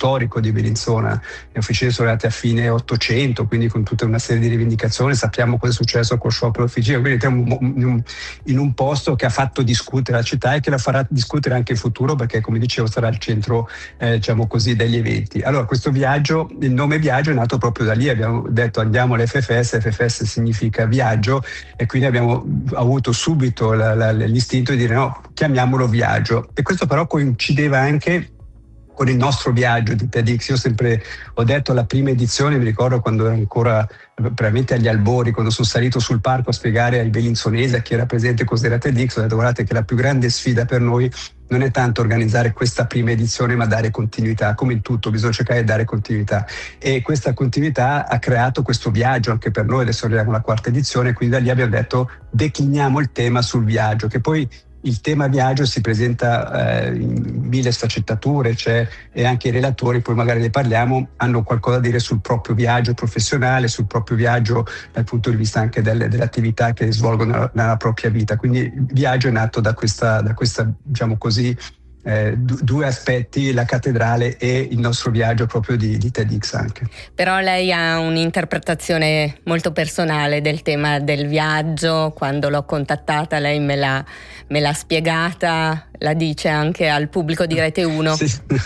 storico di Bellinzona. Le officine sono arrivate a fine 800, quindi con tutta una serie di rivendicazioni. Sappiamo cosa è successo col sciopero officine, quindi siamo in un posto che ha fatto discutere la città e che la farà discutere anche in futuro, perché, come dicevo, sarà il centro diciamo così, degli eventi. Allora, questo viaggio, il nome viaggio è nato proprio da lì. Abbiamo detto andiamo all'FFS, FFS significa viaggio, e quindi abbiamo avuto subito l'istinto di dire no, chiamiamolo viaggio. E questo però coincideva anche con il nostro viaggio di TEDx. Io sempre ho detto alla prima edizione, mi ricordo quando ero ancora veramente agli albori, quando sono salito sul palco a spiegare ai bellinzonesi, a chi era presente cos'era TEDx, ho detto guardate che la più grande sfida per noi non è tanto organizzare questa prima edizione, ma dare continuità. Come in tutto bisogna cercare di dare continuità, e questa continuità ha creato questo viaggio anche per noi. Adesso arriviamo alla quarta edizione, quindi da lì abbiamo detto decliniamo il tema sul viaggio, che poi il tema viaggio si presenta in mille sfaccettature, e anche i relatori, poi magari ne parliamo, hanno qualcosa da dire sul proprio viaggio professionale, sul proprio viaggio dal punto di vista anche delle attività che svolgono nella propria vita. Quindi il viaggio è nato da questa diciamo così, due aspetti, la cattedrale e il nostro viaggio proprio di TEDx anche. Però lei ha un'interpretazione molto personale del tema del viaggio. Quando l'ho contattata lei me l'ha spiegata, la dice anche al pubblico di Rete 1.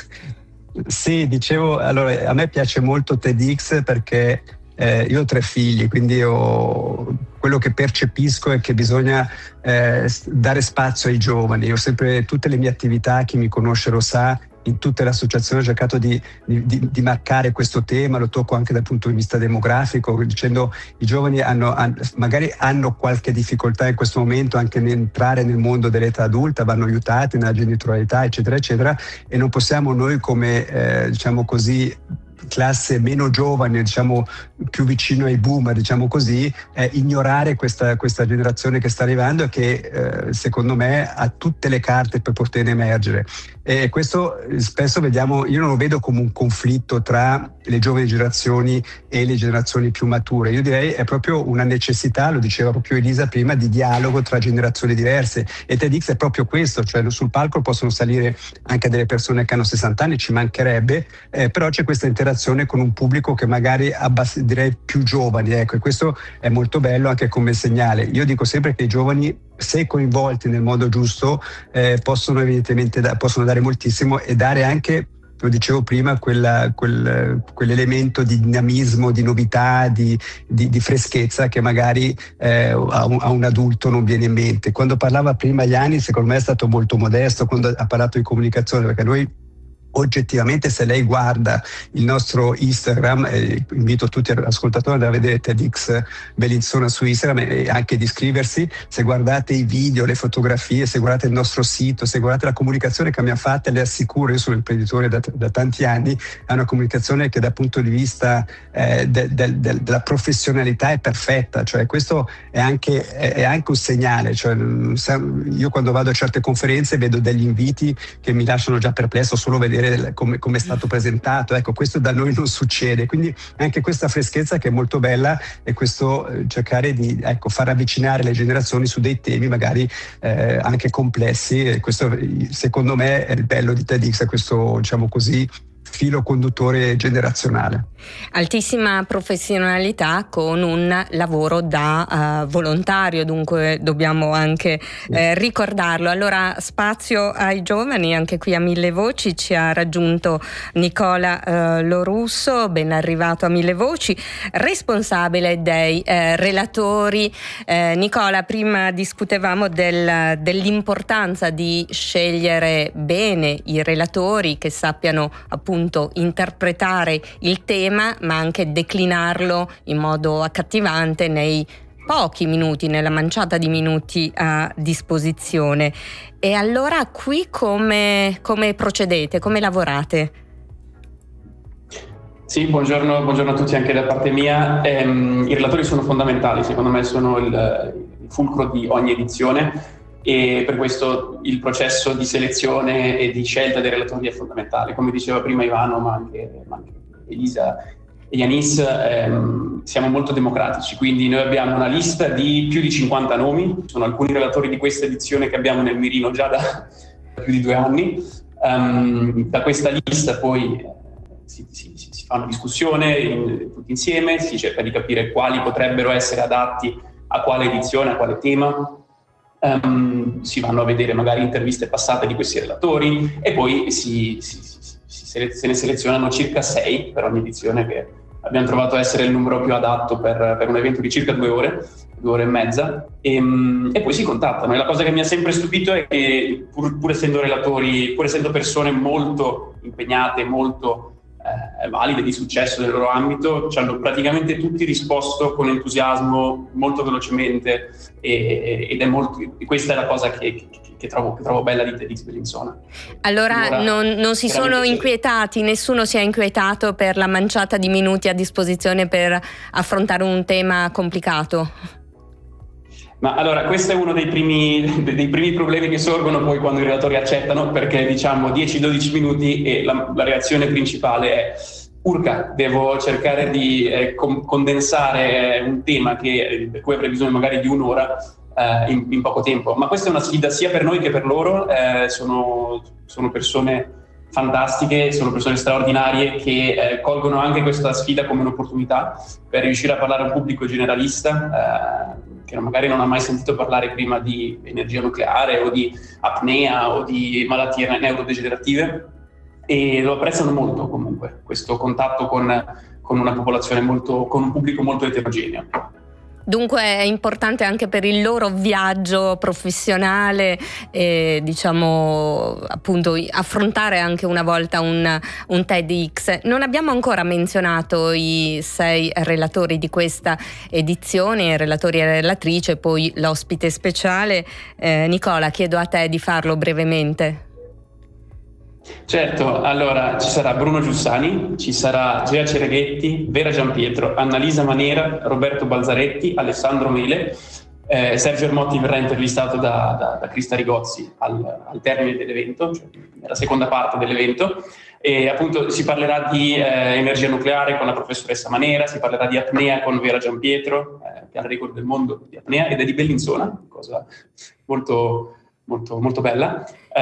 Sì, dicevo, allora a me piace molto TEDx perché io ho 3 figli, quindi quello che percepisco è che bisogna dare spazio ai giovani. Io sempre, tutte le mie attività, chi mi conosce lo sa, in tutte le associazioni ho cercato di marcare questo tema. Lo tocco anche dal punto di vista demografico, dicendo i giovani magari hanno qualche difficoltà in questo momento anche nell'entrare nel mondo dell'età adulta, vanno aiutati nella genitorialità, eccetera eccetera, e non possiamo noi come diciamo così classe meno giovane, diciamo più vicino ai boomer, diciamo così, ignorare questa generazione che sta arrivando e che secondo me ha tutte le carte per poter emergere. E questo spesso vediamo, io non lo vedo come un conflitto tra le giovani generazioni e le generazioni più mature. Io direi è proprio una necessità, lo diceva proprio Elisa prima, di dialogo tra generazioni diverse, e TEDx è proprio questo, cioè sul palco possono salire anche delle persone che hanno 60 anni, ci mancherebbe, però c'è questa interazione con un pubblico che magari direi più giovani, ecco, e questo è molto bello anche come segnale. Io dico sempre che i giovani, se coinvolti nel modo giusto, possono evidentemente possono dare moltissimo, e dare anche, lo dicevo prima, quell'elemento di dinamismo, di novità, di freschezza che magari a un adulto non viene in mente. Quando parlava prima Yannis, secondo me è stato molto modesto quando ha parlato di comunicazione, perché noi oggettivamente, se lei guarda il nostro Instagram, invito tutti gli ascoltatori a vedere TEDx Bellinzona su Instagram e anche di iscriversi. Se guardate i video, le fotografie, se guardate il nostro sito, se guardate la comunicazione che abbiamo fatto, le assicuro, io sono imprenditore da tanti anni, è una comunicazione che dal punto di vista della professionalità è perfetta, cioè questo è anche un segnale, cioè, io quando vado a certe conferenze vedo degli inviti che mi lasciano già perplesso solo vedere come è stato presentato. Ecco, questo da noi non succede, quindi anche questa freschezza che è molto bella, e questo cercare di far avvicinare le generazioni su dei temi magari anche complessi, e questo secondo me è il bello di TEDx, è questo, diciamo così, filo conduttore generazionale. Altissima professionalità con un lavoro da volontario, dunque dobbiamo anche ricordarlo. Allora, spazio ai giovani, anche qui a Mille Voci ci ha raggiunto Nicola Lorusso, ben arrivato a Mille Voci, responsabile dei relatori. Nicola, prima discutevamo dell'importanza di scegliere bene i relatori che sappiano appunto interpretare il tema, ma anche declinarlo in modo accattivante nei pochi minuti, nella manciata di minuti a disposizione. E allora qui come procedete, come lavorate? Sì, buongiorno a tutti anche da parte mia. I relatori sono fondamentali, secondo me sono il fulcro di ogni edizione, e per questo il processo di selezione e di scelta dei relatori è fondamentale. Come diceva prima Ivano, ma anche Elisa e Yannis, siamo molto democratici, quindi noi abbiamo una lista di più di 50 nomi. Sono alcuni relatori di questa edizione che abbiamo nel mirino già da più di 2 anni. Da questa lista poi si fa una discussione tutti insieme, si cerca di capire quali potrebbero essere adatti a quale edizione, a quale tema. Si vanno a vedere magari interviste passate di questi relatori e poi se ne selezionano circa 6 per ogni edizione, che abbiamo trovato essere il numero più adatto per un evento di circa 2 ore e mezza, e poi si contattano. E la cosa che mi ha sempre stupito è che pur essendo relatori, pur essendo persone molto impegnate, molto valide, di successo nel loro ambito, ci hanno praticamente tutti risposto con entusiasmo, molto velocemente, ed è molto, questa è la cosa che trovo bella di TEDx Bellinzona. Allora non si sono inquietati, nessuno si è inquietato per la manciata di minuti a disposizione per affrontare un tema complicato? Ma allora, questo è uno dei primi problemi che sorgono poi quando i relatori accettano, perché diciamo 10-12 minuti e la reazione principale è: urca, devo cercare di condensare un tema per cui avrei bisogno magari di un'ora in poco tempo. Ma questa è una sfida sia per noi che per loro. Sono persone fantastiche, sono persone straordinarie che colgono anche questa sfida come un'opportunità per riuscire a parlare a un pubblico generalista che magari non ha mai sentito parlare prima di energia nucleare o di apnea o di malattie neurodegenerative, e lo apprezzano molto comunque questo contatto con una popolazione con un pubblico molto eterogeneo. Dunque è importante anche per il loro viaggio professionale, diciamo appunto affrontare anche una volta un TEDx. Non abbiamo ancora menzionato i 6 relatori di questa edizione, relatori e relatrice, poi l'ospite speciale. Nicola, chiedo a te di farlo brevemente. Certo, allora ci sarà Bruno Giussani, ci sarà Gea Cereghetti, Vera Giampietro, Annalisa Manera, Roberto Balzaretti, Alessandro Mele. Sergio Ermotti verrà intervistato da Crista Rigozzi al termine dell'evento, cioè nella seconda parte dell'evento, e appunto si parlerà di energia nucleare con la professoressa Manera, si parlerà di apnea con Vera Giampietro, che ha il record del mondo di apnea ed è di Bellinzona, cosa molto, molto, molto bella.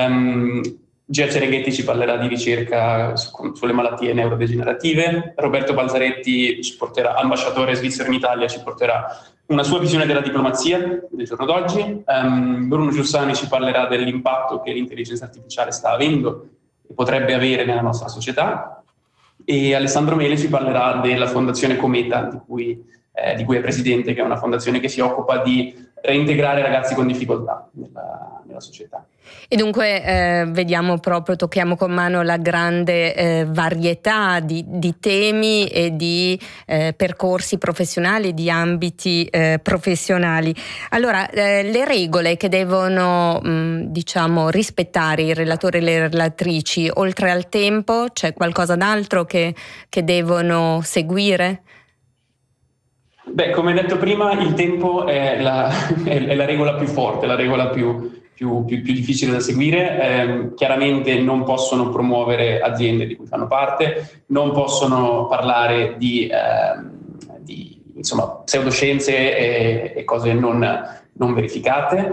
Gea Cereghetti ci parlerà di ricerca sulle malattie neurodegenerative. Roberto Balzaretti ci porterà, ambasciatore svizzero in Italia, ci porterà una sua visione della diplomazia del giorno d'oggi. Bruno Giussani ci parlerà dell'impatto che l'intelligenza artificiale sta avendo e potrebbe avere nella nostra società. E Alessandro Mele ci parlerà della Fondazione Cometa, di cui è presidente, che è una fondazione che si occupa di reintegrare ragazzi con difficoltà nella società. E dunque vediamo proprio, tocchiamo con mano la grande varietà di temi e di percorsi professionali, di ambiti professionali. Allora, le regole che devono diciamo rispettare i relatori e le relatrici, oltre al tempo, c'è qualcosa d'altro che devono seguire? Beh, come detto prima, il tempo è la regola più forte, la regola più difficile da seguire. Chiaramente non possono promuovere aziende di cui fanno parte, non parlare di insomma, pseudoscienze e cose non verificate.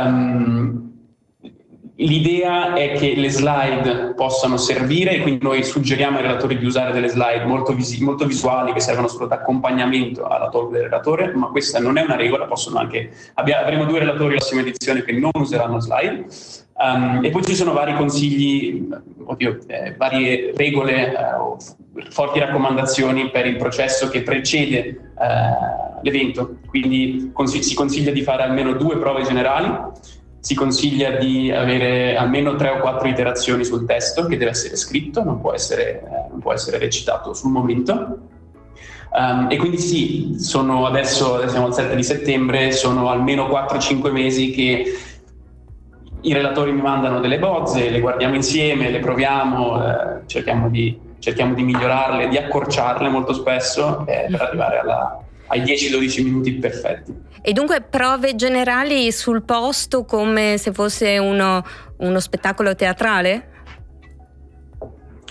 L'idea è che le slide possano servire, e quindi noi suggeriamo ai relatori di usare delle slide molto visuali che servono solo da accompagnamento alla talk del relatore, ma questa non è una regola. Avremo 2 relatori alla prossima edizione che non useranno slide, e poi ci sono vari consigli, varie regole, forti raccomandazioni per il processo che precede l'evento. Quindi si consiglia di fare almeno 2 prove generali. Si consiglia di avere almeno 3 o 4 iterazioni sul testo, che deve essere scritto, non può essere recitato sul momento. E quindi sì, adesso siamo al 7 di settembre, sono almeno 4-5 mesi che i relatori mi mandano delle bozze, le guardiamo insieme, le proviamo, cerchiamo di migliorarle, di accorciarle molto spesso per arrivare ai 10-12 minuti perfetti. E dunque prove generali sul posto, come se fosse uno spettacolo teatrale?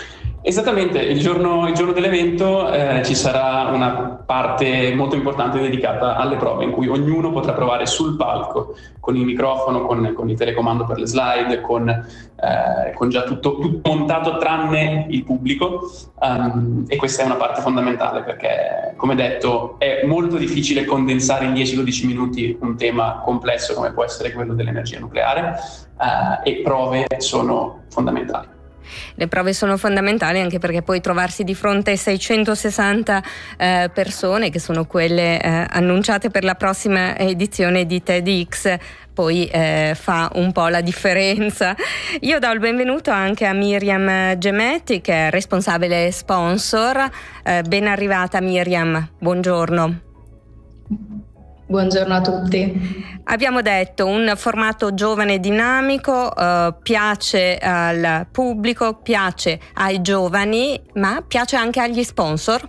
Esattamente, il giorno dell'evento ci sarà una parte molto importante dedicata alle prove, in cui ognuno potrà provare sul palco con il microfono, con il telecomando per le slide, con già tutto montato tranne il pubblico, e questa è una parte fondamentale perché, come detto, è molto difficile condensare in 10-12 minuti un tema complesso come può essere quello dell'energia nucleare, e prove sono fondamentali. Le prove sono fondamentali anche perché poi trovarsi di fronte a 660 persone, che sono quelle annunciate per la prossima edizione di TEDx, poi fa un po' la differenza. Io do il benvenuto anche a Miriam Gemetti, che è responsabile sponsor. Ben arrivata Miriam, buongiorno. Buongiorno a tutti. Abbiamo detto un formato giovane e dinamico, piace al pubblico, piace ai giovani, ma piace anche agli sponsor?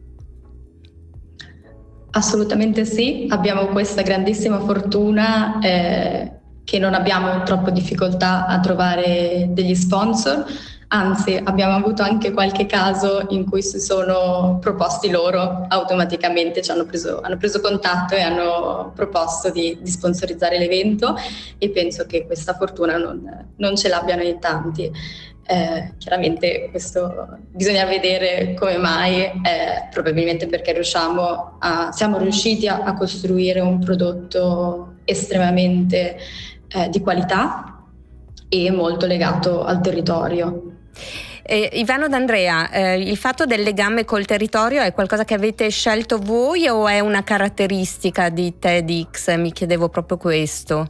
Assolutamente sì, abbiamo questa grandissima fortuna che non abbiamo troppo difficoltà a trovare degli sponsor. Anzi, abbiamo avuto anche qualche caso in cui si sono proposti loro automaticamente, hanno preso contatto e hanno proposto di sponsorizzare l'evento, e penso che questa fortuna non ce l'abbiano in tanti. Chiaramente questo bisogna vedere come mai, probabilmente perché siamo riusciti a costruire un prodotto estremamente di qualità e molto legato al territorio. Ivano D'Andrea, il fatto del legame col territorio è qualcosa che avete scelto voi o è una caratteristica di TEDx? Mi chiedevo proprio questo.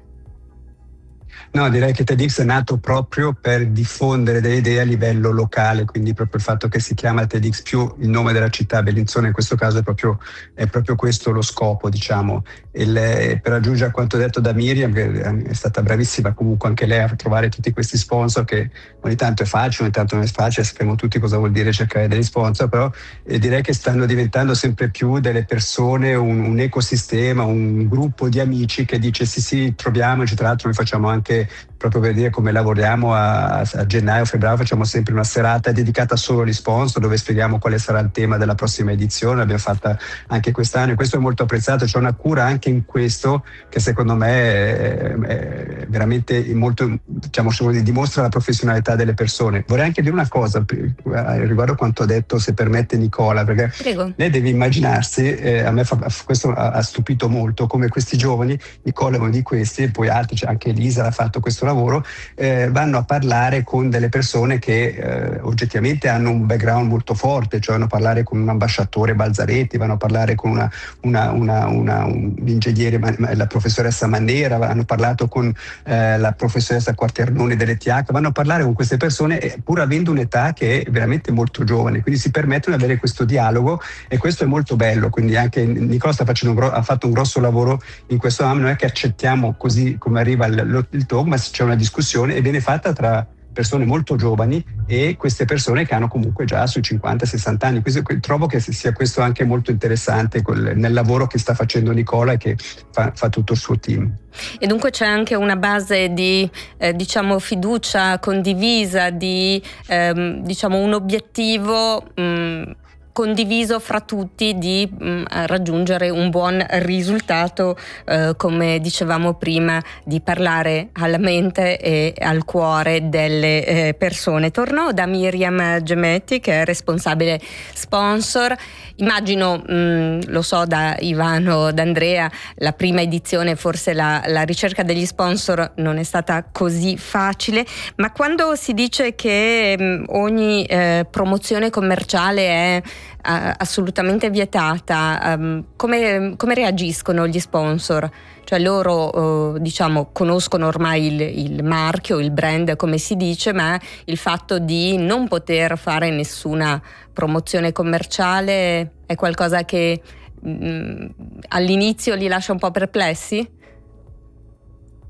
No, direi che TEDx è nato proprio per diffondere delle idee a livello locale, quindi proprio il fatto che si chiama TEDx più il nome della città, Bellinzona in questo caso è proprio questo lo scopo, diciamo. Per aggiungere a quanto detto da Miriam, che è stata bravissima comunque anche lei a trovare tutti questi sponsor, che ogni tanto è facile, ogni tanto non è facile, sappiamo tutti cosa vuol dire cercare degli sponsor, però direi che stanno diventando sempre più delle persone, un ecosistema, un gruppo di amici che dice sì, troviamoci. Tra l'altro noi facciamo anche, proprio per dire come lavoriamo, a gennaio, febbraio facciamo sempre una serata dedicata solo agli sponsor, dove spieghiamo quale sarà il tema della prossima edizione. L'abbiamo fatta anche quest'anno e questo è molto apprezzato. C'è una cura anche in questo che secondo me è veramente molto, diciamo, dimostra la professionalità delle persone. Vorrei anche dire una cosa riguardo a quanto ha detto, se permette Nicola, perché Prego. Lei deve immaginarsi, a me questo ha stupito molto, come questi giovani, Nicola è uno di questi e poi altri, anche Elisa ha fatto questo lavoro, vanno a parlare con delle persone che oggettivamente hanno un background molto forte, cioè vanno a parlare con un ambasciatore Balzaretti, vanno a parlare con un ingegnere, la professoressa Mannera, hanno parlato con la professoressa Quaternoni dell'ETH, vanno a parlare con queste persone pur avendo un'età che è veramente molto giovane, quindi si permettono di avere questo dialogo e questo è molto bello. Quindi anche Nicola ha fatto un grosso lavoro in questo ambito. Non è che accettiamo così come arriva il talk, ma c'è una discussione e viene fatta tra persone molto giovani e queste persone che hanno comunque già sui 50-60 anni. Quindi trovo che sia questo anche molto interessante nel lavoro che sta facendo Nicola e che fa tutto il suo team. E dunque c'è anche una base di fiducia condivisa, di un obiettivo condiviso fra tutti di raggiungere un buon risultato, come dicevamo prima, di parlare alla mente e al cuore delle persone. Torno da Miriam Gemetti, che è responsabile sponsor. Immagino, lo so da Ivano D'Andrea, la prima edizione forse la ricerca degli sponsor non è stata così facile, ma quando si dice che ogni promozione commerciale è assolutamente vietata, come reagiscono gli sponsor? Cioè loro conoscono ormai il marchio, il brand come si dice, ma il fatto di non poter fare nessuna promozione commerciale è qualcosa che all'inizio li lascia un po' perplessi?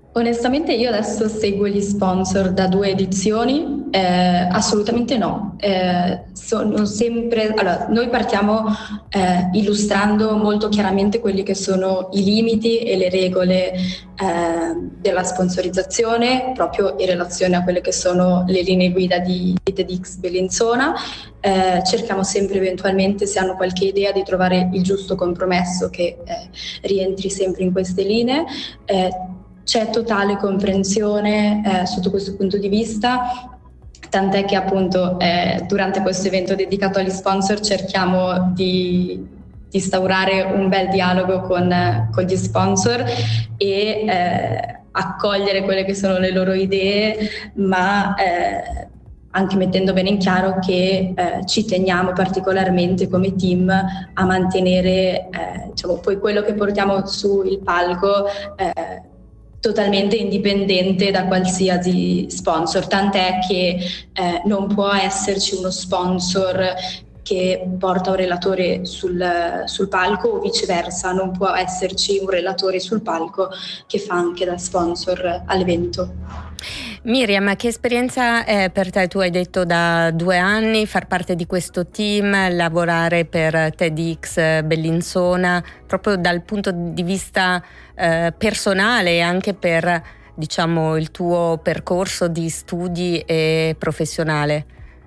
Onestamente io adesso seguo gli sponsor da 2 edizioni, assolutamente no. Sono sempre, allora, noi partiamo illustrando molto chiaramente quelli che sono i limiti e le regole della sponsorizzazione, proprio in relazione a quelle che sono le linee guida di TEDx Bellinzona. Cerchiamo sempre eventualmente, se hanno qualche idea, di trovare il giusto compromesso che rientri sempre in queste linee. C'è totale comprensione sotto questo punto di vista, tant'è che appunto durante questo evento dedicato agli sponsor cerchiamo di instaurare un bel dialogo con gli sponsor e accogliere quelle che sono le loro idee, ma anche mettendo bene in chiaro che ci teniamo particolarmente come team a mantenere diciamo, poi quello che portiamo sul palco totalmente indipendente da qualsiasi sponsor, tant'è che non può esserci uno sponsor che porta un relatore sul palco o viceversa, non può esserci un relatore sul palco che fa anche da sponsor all'evento. Miriam, che esperienza è per te? Tu hai detto da 2 anni far parte di questo team, lavorare per TEDx Bellinzona, proprio dal punto di vista personale e anche per, diciamo, il tuo percorso di studi e professionale.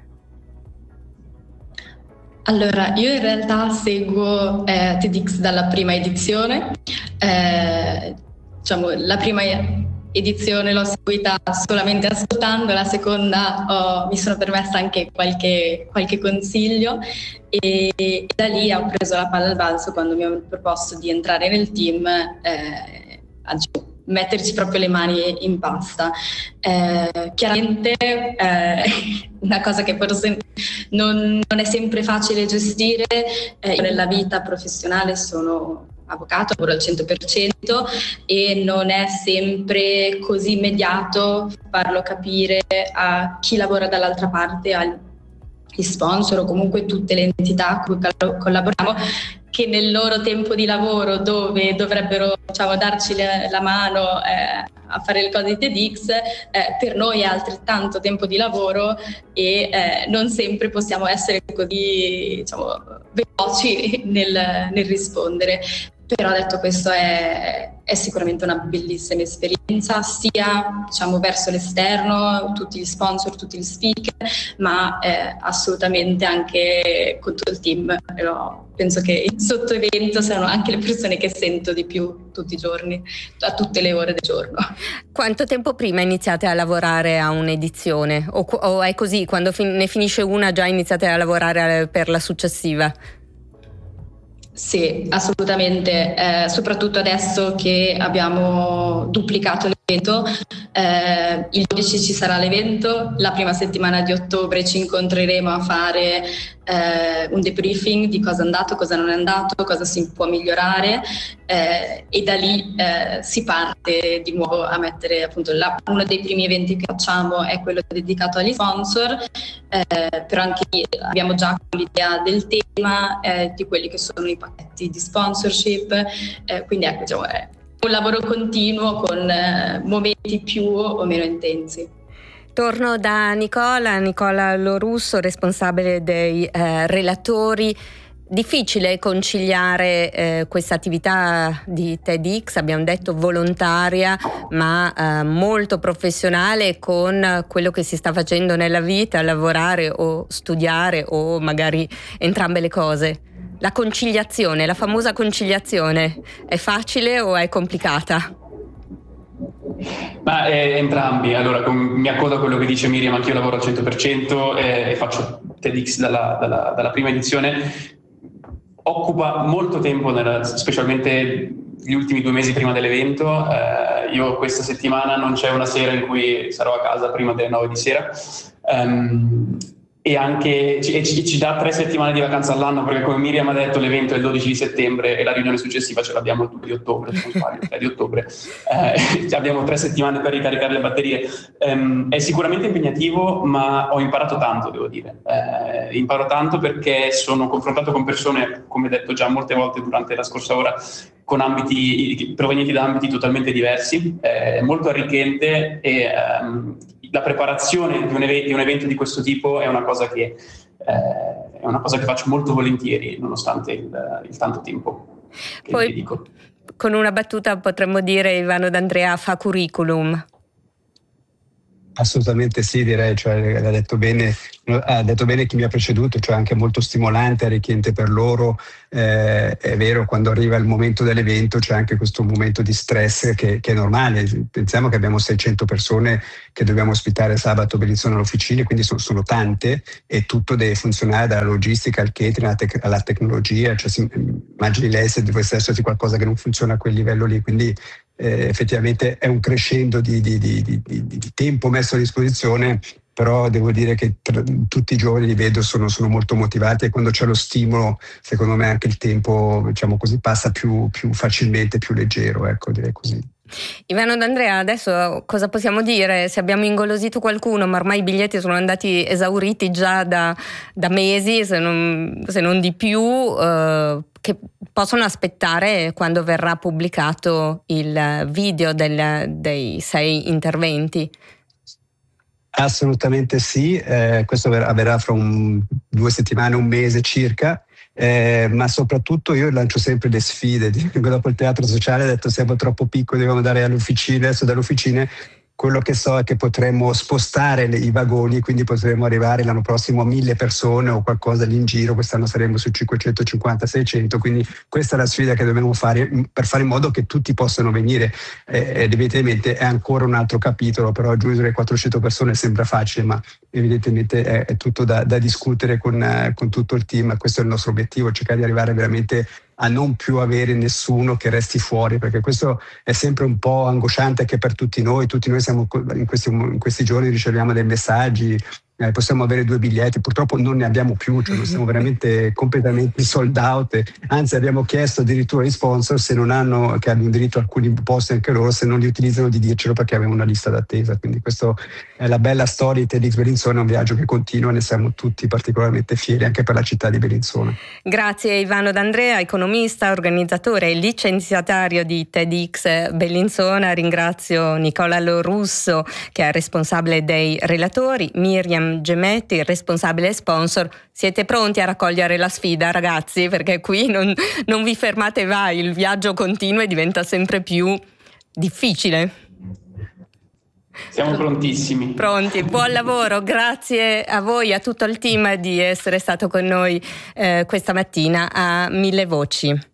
Allora, io in realtà seguo TEDx dalla prima edizione, diciamo la prima edizione l'ho seguita solamente ascoltando, la seconda mi sono permessa anche qualche consiglio e da lì ho preso la palla al balzo quando mi hanno proposto di entrare nel team, a metterci proprio le mani in pasta. Chiaramente una cosa che forse non è sempre facile gestire, io nella vita professionale sono avvocato, lavoro al 100% e non è sempre così immediato farlo capire a chi lavora dall'altra parte, agli sponsor o comunque tutte le entità con cui collaboriamo, che nel loro tempo di lavoro, dove dovrebbero, diciamo, darci la mano a fare le cose di TEDx, per noi è altrettanto tempo di lavoro e non sempre possiamo essere così, diciamo, veloci nel rispondere. Però detto questo è sicuramente una bellissima esperienza, sia, diciamo, verso l'esterno, tutti gli sponsor, tutti gli speaker, ma assolutamente anche con tutto il team. Però penso che sotto evento saranno anche le persone che sento di più tutti i giorni, a tutte le ore del giorno. Quanto tempo prima iniziate a lavorare a un'edizione? O è così, quando ne finisce una già iniziate a lavorare per la successiva? Sì, assolutamente, soprattutto adesso che abbiamo duplicato l'evento. Il 12 ci sarà l'evento, la prima settimana di ottobre ci incontreremo a fare un debriefing di cosa è andato, cosa non è andato, cosa si può migliorare e da lì si parte di nuovo a mettere, appunto, uno dei primi eventi che facciamo è quello dedicato agli sponsor, però anche lì abbiamo già l'idea del tema, di quelli che sono i pacchetti di sponsorship, quindi ecco, diciamo, è un lavoro continuo con momenti più o meno intensi. Torno da Nicola Lorusso, responsabile dei relatori. Difficile conciliare questa attività di TEDx, abbiamo detto volontaria, ma molto professionale, con quello che si sta facendo nella vita, lavorare o studiare o magari entrambe le cose. La conciliazione, la famosa conciliazione, è facile o è complicata? Ma entrambi. Allora, mi accodo a quello che dice Miriam, anch'io lavoro al 100% e faccio TEDx dalla prima edizione. Occupa molto tempo, specialmente gli ultimi 2 mesi prima dell'evento. Io questa settimana non c'è una sera in cui sarò a casa prima delle 9 di sera. e anche ci dà 3 settimane di vacanza all'anno, perché come Miriam ha detto l'evento è il 12 di settembre e la riunione successiva ce l'abbiamo il 2 di ottobre, se non sbaglio, il 3 di ottobre. Abbiamo 3 settimane per ricaricare le batterie. È sicuramente impegnativo, ma ho imparato tanto, devo dire. Imparo tanto perché sono confrontato con persone, come detto già molte volte durante la scorsa ora, con ambiti provenienti da ambiti totalmente diversi. È molto arricchente e la preparazione di un evento di questo tipo è una cosa che faccio molto volentieri, nonostante il tanto tempo che poi dedico. Con una battuta potremmo dire Ivano D'Andrea fa curriculum. Assolutamente sì, direi, cioè, ha detto bene chi mi ha preceduto, cioè anche molto stimolante, arricchente per loro. È vero, quando arriva il momento dell'evento c'è anche questo momento di stress che è normale. Pensiamo che abbiamo 600 persone che dobbiamo ospitare sabato a Bellinzona all'officina, quindi sono tante e tutto deve funzionare, dalla logistica al catering alla tecnologia. Cioè, immagini lei se dovesse esserci qualcosa che non funziona a quel livello lì, quindi effettivamente è un crescendo di tempo messo a disposizione, però devo dire che tutti i giovani li vedo sono molto motivati, e quando c'è lo stimolo secondo me anche il tempo, diciamo così, passa più facilmente, più leggero, ecco, direi così. Ivano D'Andrea, adesso cosa possiamo dire? Se abbiamo ingolosito qualcuno, ma ormai i biglietti sono andati esauriti già da mesi, se non di più, che possono aspettare quando verrà pubblicato il video dei 6 interventi? Assolutamente sì, questo avverrà fra 2 settimane, un mese circa. Ma soprattutto io lancio sempre le sfide. Dopo il teatro sociale ho detto siamo troppo piccoli, dobbiamo andare alle officine. Adesso dalle officine quello che so è che potremmo spostare i vagoni, quindi potremmo arrivare l'anno prossimo a 1000 persone o qualcosa lì in giro. Quest'anno saremo su 550-600, quindi questa è la sfida che dobbiamo fare per fare in modo che tutti possano venire. Ed evidentemente è ancora un altro capitolo, però aggiungere 400 persone sembra facile, ma evidentemente è tutto da discutere con tutto il team. Questo è il nostro obiettivo, cercare di arrivare veramente a non più avere nessuno che resti fuori, perché questo è sempre un po' angosciante anche per tutti noi siamo in questi giorni riceviamo dei messaggi, possiamo avere 2 biglietti, purtroppo non ne abbiamo più, cioè siamo veramente completamente sold out, anzi abbiamo chiesto addirittura agli sponsor, se non hanno, che hanno diritto a alcuni posti anche loro, se non li utilizzano, di dircelo, perché abbiamo una lista d'attesa. Quindi questa è la bella storia di TEDx Bellinzona, è un viaggio che continua, ne siamo tutti particolarmente fieri anche per la città di Bellinzona. Grazie Ivano D'Andrea, economista, organizzatore e licenziatario di TEDx Bellinzona. Ringrazio Nicola Lorusso, che è responsabile dei relatori, Miriam Gemetti, il responsabile sponsor. Siete pronti a raccogliere la sfida, ragazzi? Perché qui non vi fermate mai, il viaggio continua e diventa sempre più difficile. Siamo prontissimi. Pronti, buon lavoro, grazie a voi, a tutto il team di essere stato con noi questa mattina a Mille Voci.